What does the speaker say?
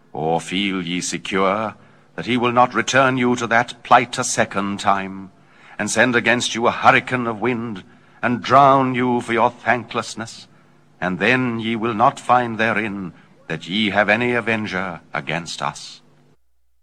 Or feel ye secure that he will not return you to that plight a second time, and send against you a hurricane of wind, and drown you for your thanklessness, and then ye will not find therein that ye have any avenger against us?